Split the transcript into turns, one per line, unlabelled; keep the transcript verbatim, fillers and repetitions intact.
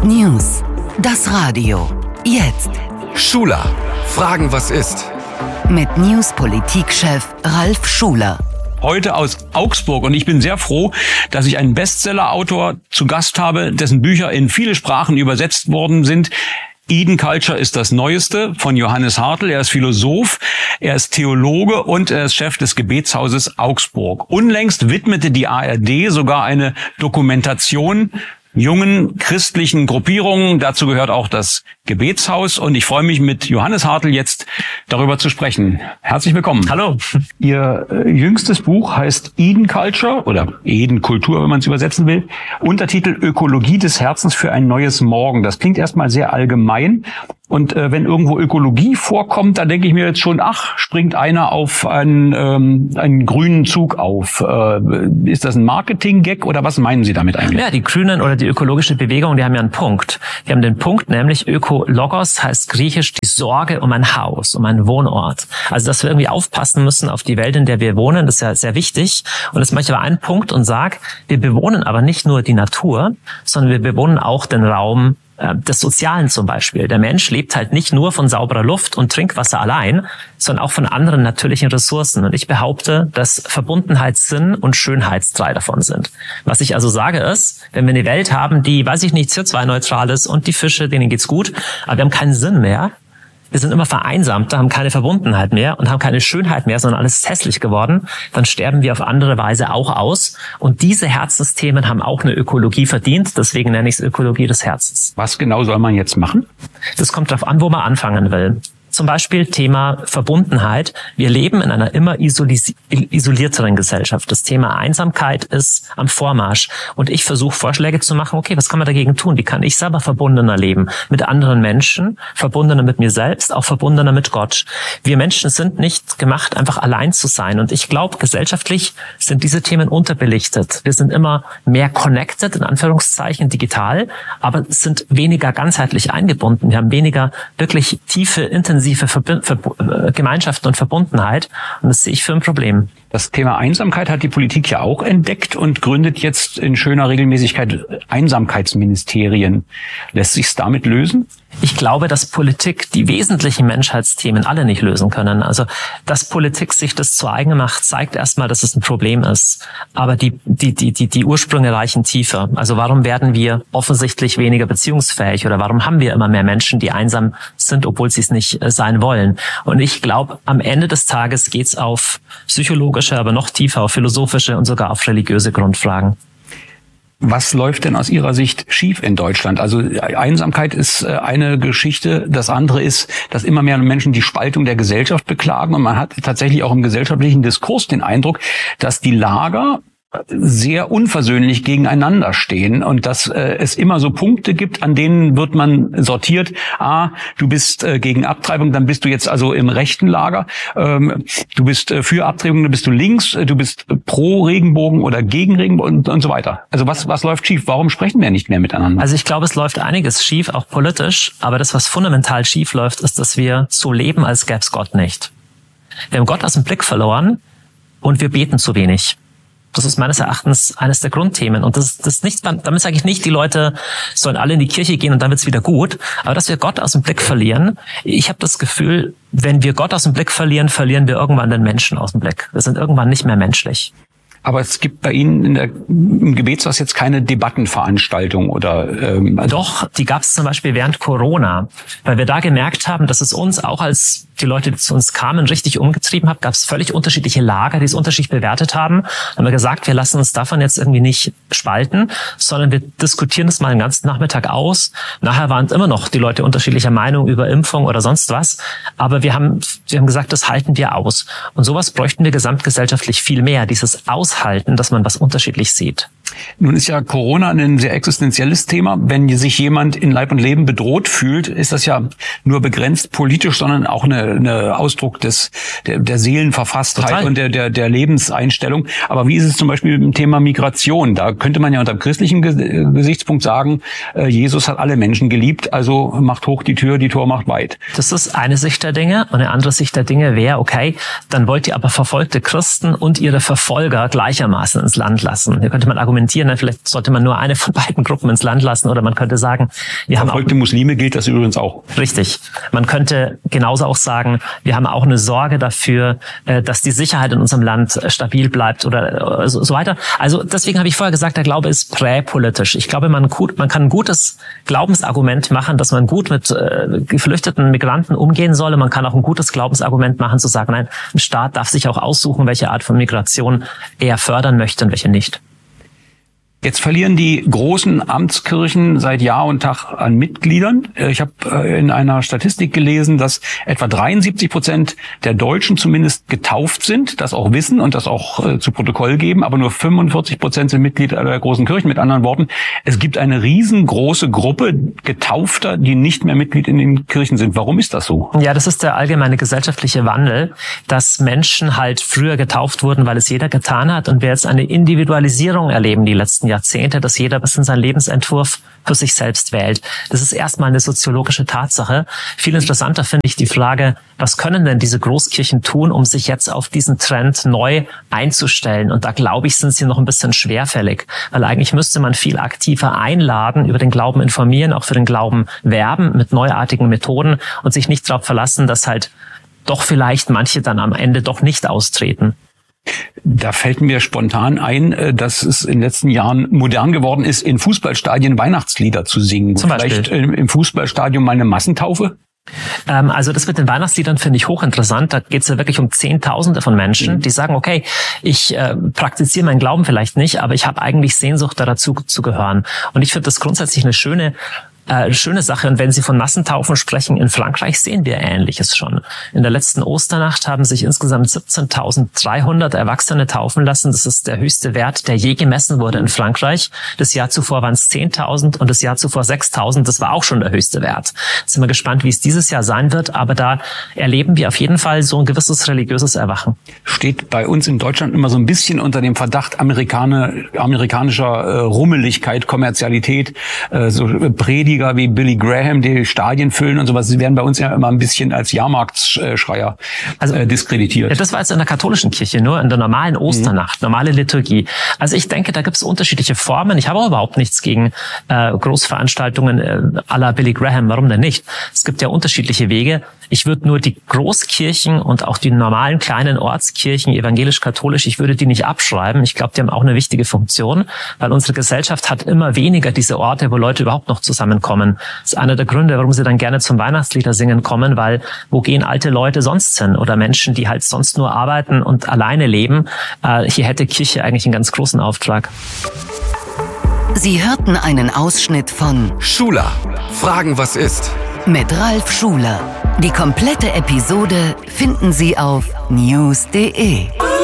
News. Das Radio. Jetzt.
Schuler. Fragen, was ist?
Mit News-Politikchef Ralf Schuler.
Heute aus Augsburg, und ich bin sehr froh, dass ich einen Bestseller-Autor zu Gast habe, dessen Bücher in viele Sprachen übersetzt worden sind. Eden Culture ist das Neueste von Johannes Hartl. Er ist Philosoph, er ist Theologe und er ist Chef des Gebetshauses Augsburg. Unlängst widmete die A R D sogar eine Dokumentation jungen christlichen Gruppierungen. Dazu gehört auch das Gebetshaus. Und ich freue mich, mit Johannes Hartl jetzt darüber zu sprechen. Herzlich willkommen.
Hallo.
Ihr äh, jüngstes Buch heißt Eden Culture oder Eden Kultur, wenn man es übersetzen will. Untertitel Ökologie des Herzens für ein neues Morgen. Das klingt erstmal sehr allgemein. Und äh, wenn irgendwo Ökologie vorkommt, dann denke ich mir jetzt schon, ach, springt einer auf einen, ähm, einen grünen Zug auf. Äh, ist das ein Marketing-Gag oder was meinen Sie damit eigentlich?
Ja, die Grünen oder die ökologische Bewegung, die haben ja einen Punkt. Die haben den Punkt, nämlich Ökologos heißt griechisch die Sorge um ein Haus, um einen Wohnort. Also, dass wir irgendwie aufpassen müssen auf die Welt, in der wir wohnen, das ist ja sehr wichtig. Und das mache ich aber einen Punkt und sage, wir bewohnen aber nicht nur die Natur, sondern wir bewohnen auch den Raum des Sozialen zum Beispiel. Der Mensch lebt halt nicht nur von sauberer Luft und Trinkwasser allein, sondern auch von anderen natürlichen Ressourcen. Und ich behaupte, dass Verbundenheit Sinn und Schönheit drei davon sind. Was ich also sage ist, wenn wir eine Welt haben, die, weiß ich nicht, C O zwei neutral ist und die Fische, denen geht's gut, aber wir haben keinen Sinn mehr, wir sind immer vereinsamt, haben keine Verbundenheit mehr und haben keine Schönheit mehr, sondern alles ist hässlich geworden, dann sterben wir auf andere Weise auch aus. Und diese Herzensthemen haben auch eine Ökologie verdient, deswegen nenne ich es Ökologie des Herzens.
Was genau soll man jetzt machen?
Das kommt darauf an, wo man anfangen will. Zum Beispiel Thema Verbundenheit. Wir leben in einer immer isolis- isolierteren Gesellschaft. Das Thema Einsamkeit ist am Vormarsch. Und ich versuche Vorschläge zu machen, okay, was kann man dagegen tun? Wie kann ich selber verbundener leben? Mit anderen Menschen, verbundener mit mir selbst, auch verbundener mit Gott. Wir Menschen sind nicht gemacht, einfach allein zu sein. Und ich glaube, gesellschaftlich sind diese Themen unterbelichtet. Wir sind immer mehr connected, in Anführungszeichen, digital, aber sind weniger ganzheitlich eingebunden. Wir haben weniger wirklich tiefe, intensive Verb- Ver- Gemeinschaften und Verbundenheit. Und das sehe ich für ein Problem.
Das Thema Einsamkeit hat die Politik ja auch entdeckt und gründet jetzt in schöner Regelmäßigkeit Einsamkeitsministerien. Lässt sich's damit lösen?
Ich glaube, dass Politik die wesentlichen Menschheitsthemen alle nicht lösen können. Also, dass Politik sich das zu eigen macht, zeigt erstmal, dass es ein Problem ist. Aber die, die, die, die, die Ursprünge reichen tiefer. Also, warum werden wir offensichtlich weniger beziehungsfähig oder warum haben wir immer mehr Menschen, die einsam sind, obwohl sie es nicht sein wollen? Und ich glaube, am Ende des Tages geht's auf psychologische, aber noch tiefer auf philosophische und sogar auf religiöse Grundfragen.
Was läuft denn aus Ihrer Sicht schief in Deutschland? Also Einsamkeit ist eine Geschichte. Das andere ist, dass immer mehr Menschen die Spaltung der Gesellschaft beklagen. Und man hat tatsächlich auch im gesellschaftlichen Diskurs den Eindruck, dass die Lager sehr unversöhnlich gegeneinander stehen und dass äh, es immer so Punkte gibt, an denen wird man sortiert. Ah, du bist äh, gegen Abtreibung, dann bist du jetzt also im rechten Lager. Ähm, du bist äh, für Abtreibung, dann bist du links. Äh, du bist äh, pro Regenbogen oder gegen Regenbogen und, und so weiter. Also was was läuft schief? Warum sprechen wir nicht mehr miteinander?
Also ich glaube, es läuft einiges schief, auch politisch. Aber das, was fundamental schief läuft, ist, dass wir so leben, als gäbe es Gott nicht. Wir haben Gott aus dem Blick verloren und wir beten zu wenig. Das ist meines Erachtens eines der Grundthemen. Und das, das ist nicht, damit sage ich nicht, die Leute sollen alle in die Kirche gehen und dann wird's wieder gut. Aber dass wir Gott aus dem Blick verlieren, ich habe das Gefühl, wenn wir Gott aus dem Blick verlieren, verlieren wir irgendwann den Menschen aus dem Blick. Wir sind irgendwann nicht mehr menschlich.
Aber es gibt bei Ihnen in der, im Gebetshaus jetzt keine Debattenveranstaltung oder ähm,
also Doch, die gab es zum Beispiel während Corona, weil wir da gemerkt haben, dass es uns auch als die Leute, die zu uns kamen, richtig umgetrieben hat, gab es völlig unterschiedliche Lager, die es unterschiedlich bewertet haben. Dann haben wir gesagt, wir lassen uns davon jetzt irgendwie nicht spalten, sondern wir diskutieren das mal den ganzen Nachmittag aus. Nachher waren immer noch die Leute unterschiedlicher Meinung über Impfung oder sonst was, aber wir haben, wir haben gesagt, das halten wir aus. Und sowas bräuchten wir gesamtgesellschaftlich viel mehr, dieses Aushalten, dass man was unterschiedlich sieht.
Nun ist ja Corona ein sehr existenzielles Thema. Wenn sich jemand in Leib und Leben bedroht fühlt, ist das ja nur begrenzt politisch, sondern auch eine, eine Ausdruck des der, der Seelenverfasstheit Total. und der, der der Lebenseinstellung. Aber wie ist es zum Beispiel mit dem Thema Migration? Da könnte man ja unter dem christlichen Gesichtspunkt sagen, Jesus hat alle Menschen geliebt, also macht hoch die Tür, die Tor macht weit.
Das ist eine Sicht der Dinge. Und eine andere Sicht der Dinge wäre, okay, dann wollt ihr aber verfolgte Christen und ihre Verfolger gleichermaßen ins Land lassen. Hier könnte man argumentieren, argumentieren, vielleicht sollte man nur eine von beiden Gruppen ins Land lassen, oder man könnte sagen, wir haben
verfolgte Muslime gilt das übrigens auch.
Richtig. Man könnte genauso auch sagen, wir haben auch eine Sorge dafür, dass die Sicherheit in unserem Land stabil bleibt oder so weiter. Also deswegen habe ich vorher gesagt, der Glaube ist präpolitisch. Ich glaube, man, gut, man kann ein gutes Glaubensargument machen, dass man gut mit äh, geflüchteten Migranten umgehen solle. Man kann auch ein gutes Glaubensargument machen, zu sagen, nein, ein Staat darf sich auch aussuchen, welche Art von Migration er fördern möchte und welche nicht.
Jetzt verlieren die großen Amtskirchen seit Jahr und Tag an Mitgliedern. Ich habe in einer Statistik gelesen, dass etwa dreiundsiebzig Prozent der Deutschen zumindest getauft sind, das auch wissen und das auch zu Protokoll geben, aber nur fünfundvierzig Prozent sind Mitglied der großen Kirchen. Mit anderen Worten, es gibt eine riesengroße Gruppe Getaufter, die nicht mehr Mitglied in den Kirchen sind. Warum ist das so?
Ja, das ist der allgemeine gesellschaftliche Wandel, dass Menschen halt früher getauft wurden, weil es jeder getan hat, und wir jetzt eine Individualisierung erleben die letzten Jahrzehnte, dass jeder bis in seinen Lebensentwurf für sich selbst wählt. Das ist erstmal eine soziologische Tatsache. Viel interessanter finde ich die Frage, was können denn diese Großkirchen tun, um sich jetzt auf diesen Trend neu einzustellen? Und da glaube ich, sind sie noch ein bisschen schwerfällig, weil eigentlich müsste man viel aktiver einladen, über den Glauben informieren, auch für den Glauben werben mit neuartigen Methoden und sich nicht darauf verlassen, dass halt doch vielleicht manche dann am Ende doch nicht austreten.
Da fällt mir spontan ein, dass es in den letzten Jahren modern geworden ist, in Fußballstadien Weihnachtslieder zu singen.
Zum
Vielleicht
Beispiel
im Fußballstadion mal eine Massentaufe?
Ähm, also das mit den Weihnachtsliedern finde ich hochinteressant. Da geht es ja wirklich um Zehntausende von Menschen, die sagen, okay, ich äh, praktiziere meinen Glauben vielleicht nicht, aber ich habe eigentlich Sehnsucht, dazu zu gehören. Und ich finde das grundsätzlich eine schöne Äh, schöne Sache. Und wenn Sie von Massentaufen sprechen, in Frankreich sehen wir Ähnliches schon. In der letzten Osternacht haben sich insgesamt siebzehntausenddreihundert Erwachsene taufen lassen. Das ist der höchste Wert, der je gemessen wurde in Frankreich. Das Jahr zuvor waren es zehntausend und das Jahr zuvor sechstausend. Das war auch schon der höchste Wert. Jetzt sind wir gespannt, wie es dieses Jahr sein wird. Aber da erleben wir auf jeden Fall so ein gewisses religiöses Erwachen.
Steht bei uns in Deutschland immer so ein bisschen unter dem Verdacht Amerikaner, amerikanischer äh, Rummeligkeit, Kommerzialität, äh, so Prediger wie Billy Graham, die Stadien füllen und sowas, sie werden bei uns ja immer ein bisschen als Jahrmarktschreier also, äh, diskreditiert.
Ja, das war jetzt in der katholischen Kirche, nur in der normalen Osternacht, mhm. normale Liturgie. Also ich denke, da gibt es unterschiedliche Formen. Ich habe auch überhaupt nichts gegen äh, Großveranstaltungen äh, à la Billy Graham. Warum denn nicht? Es gibt ja unterschiedliche Wege. Ich würde nur die Großkirchen und auch die normalen kleinen Ortskirchen, evangelisch-katholisch, ich würde die nicht abschreiben. Ich glaube, die haben auch eine wichtige Funktion, weil unsere Gesellschaft hat immer weniger diese Orte, wo Leute überhaupt noch zusammenkommen. Das ist einer der Gründe, warum sie dann gerne zum Weihnachtslieder singen kommen, weil wo gehen alte Leute sonst hin? Oder Menschen, die halt sonst nur arbeiten und alleine leben. Äh, hier hätte Kirche eigentlich einen ganz großen Auftrag.
Sie hörten einen Ausschnitt von
Schuler. Fragen, was ist?
Mit Ralf Schuler. Die komplette Episode finden Sie auf news punkt de.